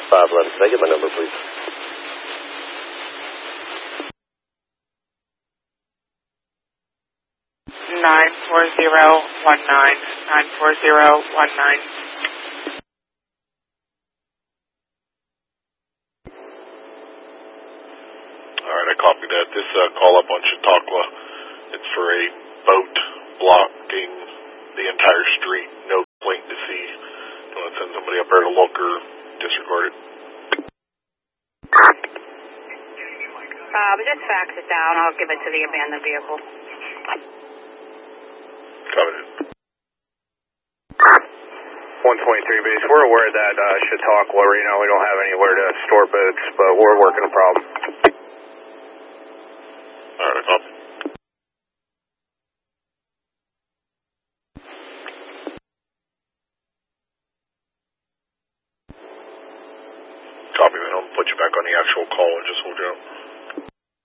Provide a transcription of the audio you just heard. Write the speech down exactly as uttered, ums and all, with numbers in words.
five eleven. Can I get my number, please? Nine four zero one nine nine four zero one nine. All right, I copied that. This uh, call up on Chautauqua. It's for a boat blocking the entire street. No complaint to see. You want to send somebody up there to look or disregard it? Uh, but just fax it down. I'll give it to the abandoned vehicle. Covered it. one twenty-three base. We're aware that uh, Chautauqua, you know, we don't have anywhere to store boats, but we're working a problem. All right, I copy. Copy, man. I'll put you back on the actual call and just hold you up.